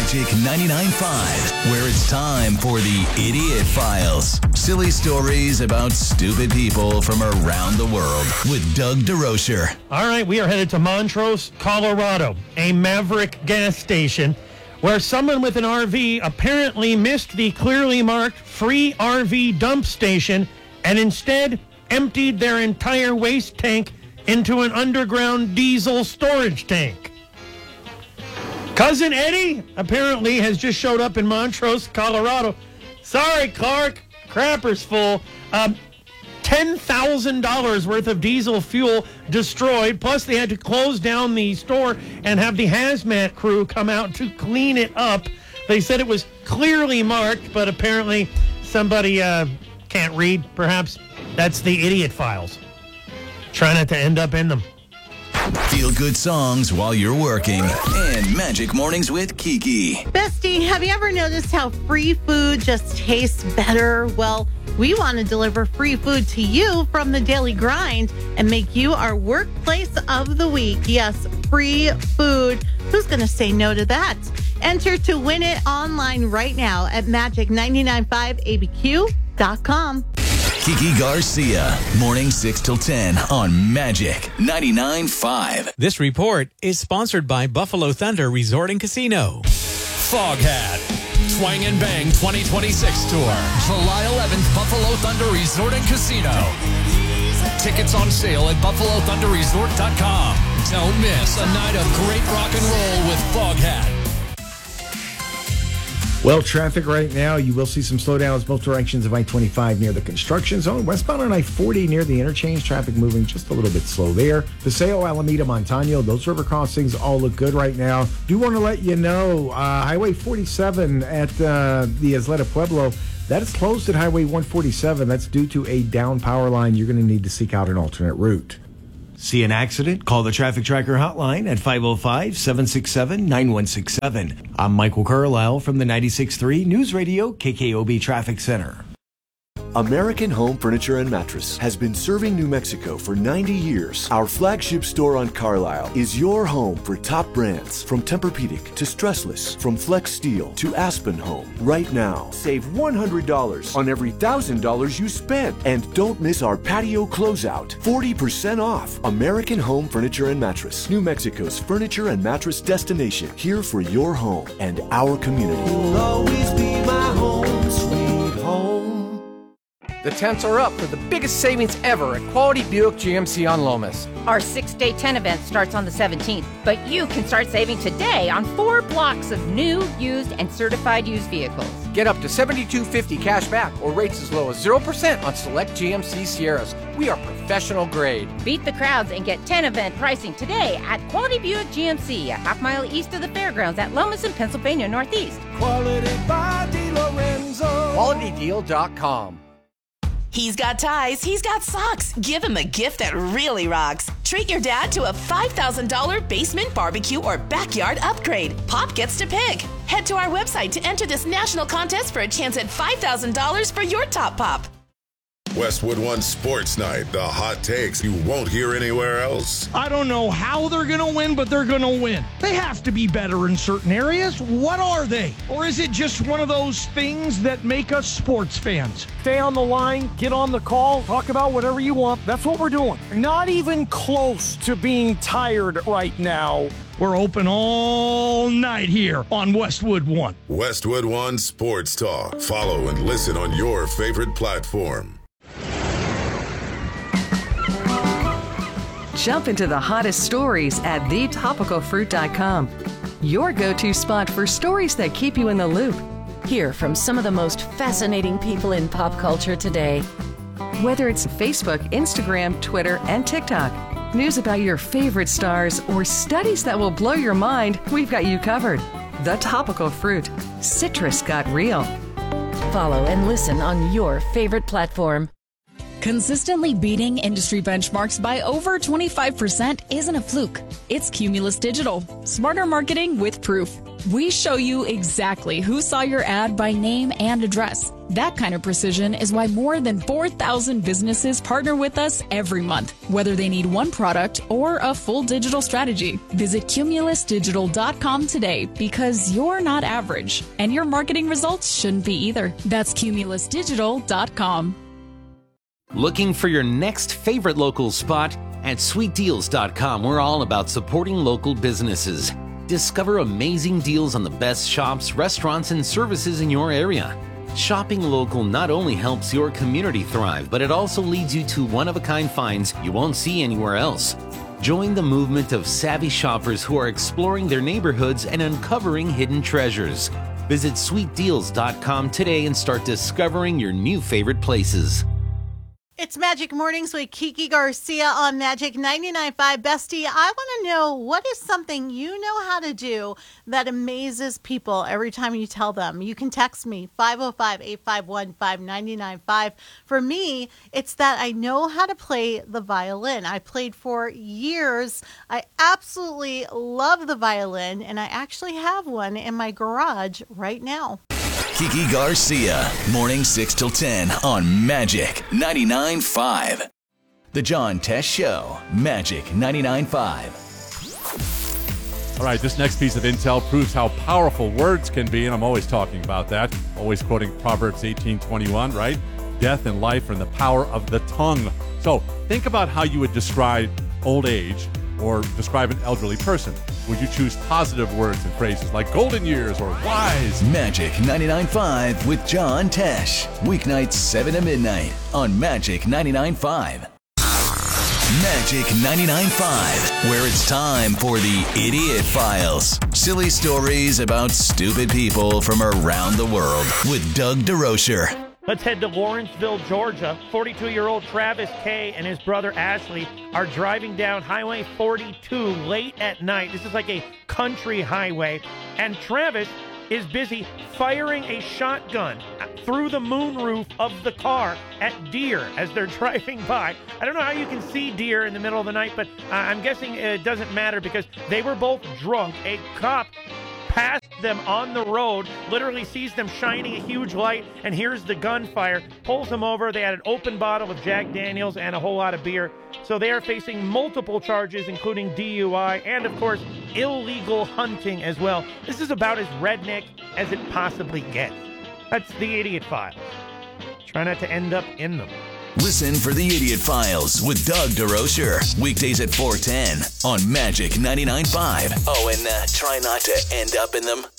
Magic 99.5, where it's time for the Idiot Files. Silly stories about stupid people from around the world with Doug DeRocher. All right, we are headed to Montrose, Colorado, a Maverick gas station, where someone with an RV apparently missed the clearly marked free RV dump station and instead emptied their entire waste tank into an underground diesel storage tank. Cousin Eddie apparently has just showed up in Montrose, Colorado. Sorry, Clark, crapper's full. $10,000 worth of diesel fuel destroyed, plus they had to close down the store and have the hazmat crew come out to clean it up. They said it was clearly marked, but apparently somebody can't read, perhaps. That's the Idiot Files. Try not to end up in them. Feel good songs while you're working. And Magic Mornings with Kiki. Bestie, have you ever noticed how free food just tastes better? Well, we want to deliver free food to you from the Daily Grind and make you our workplace of the week. Yes, free food. Who's going to say no to that? Enter to win it online right now at magic995abq.com. Kiki Garcia, morning 6 till 10 on Magic 99.5. This report is sponsored by Buffalo Thunder Resort and Casino. Foghat, Twang and Bang 2026 Tour, July 11th, Buffalo Thunder Resort and Casino. Tickets on sale at BuffaloThunderResort.com. Don't miss a night of great rock and roll with Foghat. Well, traffic right now, you will see some slowdowns both directions of I-25 near the construction zone. Westbound on I-40 near the interchange, traffic moving just a little bit slow there. Paseo, Alameda, Montano, those river crossings all look good right now. Do want to let you know, Highway 47 at the Isleta Pueblo, that is closed at Highway 147. That's due to a down power line. You're going to need to seek out an alternate route. See an accident? Call the Traffic Tracker hotline at 505-767-9167. I'm Michael Carlisle from the 96.3 News Radio KKOB Traffic Center. American Home Furniture and Mattress has been serving New Mexico for 90 years. Our flagship store on Carlisle is your home for top brands, from Tempur-Pedic to Stressless, from Flex Steel to Aspen Home. Right now, save $100 on every $1,000 you spend. And don't miss our patio closeout, 40% off. American Home Furniture and Mattress, New Mexico's furniture and mattress destination, here for your home and our community. You'll always be my home, sweet home. The tents are up for the biggest savings ever at Quality Buick GMC on Lomas. Our 6-day tent event starts on the 17th, but you can start saving today on 4 blocks of new, used, and certified used vehicles. Get up to $7,250 cash back or rates as low as 0% on select GMC Sierras. We are professional grade. Beat the crowds and get tent event pricing today at Quality Buick GMC, a half-mile east of the fairgrounds at Lomas in Pennsylvania Northeast. Quality by DeLorenzo. QualityDeal.com. He's got ties, he's got socks. Give him a gift that really rocks. Treat your dad to a $5,000 basement barbecue or backyard upgrade. Pop gets to pick. Head to our website to enter this national contest for a chance at $5,000 for your top pop. Westwood One Sports Night, the hot takes you won't hear anywhere else. I don't know how they're going to win, but they're going to win. They have to be better in certain areas. What are they? Or is it just one of those things that make us sports fans? Stay on the line, get on the call, talk about whatever you want. That's what we're doing. Not even close to being tired right now. We're open all night here on Westwood One. Westwood One Sports Talk. Follow and listen on your favorite platform. Jump into the hottest stories at thetopicalfruit.com. Your go-to spot for stories that keep you in the loop. Hear from some of the most fascinating people in pop culture today. Whether it's Facebook, Instagram, Twitter, and TikTok, news about your favorite stars, or studies that will blow your mind, we've got you covered. The Topical Fruit. Citrus got real. Follow and listen on your favorite platform. Consistently beating industry benchmarks by over 25% isn't a fluke. It's Cumulus Digital. Smarter marketing with proof. We show you exactly who saw your ad by name and address. That kind of precision is why more than 4,000 businesses partner with us every month, whether they need one product or a full digital strategy. Visit cumulusdigital.com today because you're not average, and your marketing results shouldn't be either. That's cumulusdigital.com. Looking for your next favorite local spot? At sweetdeals.com, we're all about supporting local businesses. Discover amazing deals on the best shops, restaurants, and services in your area. Shopping local not only helps your community thrive, but it also leads you to one-of-a-kind finds you won't see anywhere else. Join the movement of savvy shoppers who are exploring their neighborhoods and uncovering hidden treasures. Visit sweetdeals.com today and start discovering your new favorite places. It's Magic Mornings with Kiki Garcia on Magic 99.5. Bestie, I want to know, what is something you know how to do that amazes people every time you tell them? You can text me, 505-851-5995. For me, it's that I know how to play the violin. I played for years. I absolutely love the violin, and I actually have one in my garage right now. Kiki Garcia, morning 6 till 10 on Magic 99.5. The John Test Show, Magic 99.5. All right, this next piece of intel proves how powerful words can be, and I'm always talking about that. Always quoting Proverbs 18:21, right? Death and life are in the power of the tongue. So think about how you would describe old age or describe an elderly person. Would you choose positive words and phrases like golden years or wise? Magic 99.5 with John Tesh. Weeknights 7 to midnight on Magic 99.5. Magic 99.5, where it's time for the Idiot Files. Silly stories about stupid people from around the world with Doug DeRocher. Let's head to Lawrenceville, Georgia. 42-year-old Travis K. and his brother Ashley are driving down Highway 42 late at night. This is like a country highway. And Travis is busy firing a shotgun through the moonroof of the car at deer as they're driving by. I don't know how you can see deer in the middle of the night, but I'm guessing it doesn't matter because they were both drunk. A cop passed them on the road, literally sees them shining a huge light, and hears the gunfire, pulls them over. They had an open bottle of Jack Daniels and a whole lot of beer. So they are facing multiple charges, including DUI and, of course, illegal hunting as well. This is about as redneck as it possibly gets. That's the Idiot Files. Try not to end up in them. Listen for the Idiot Files with Doug DeRocher. Weekdays at 4:10 on Magic 99.5. Oh, and try not to end up in them.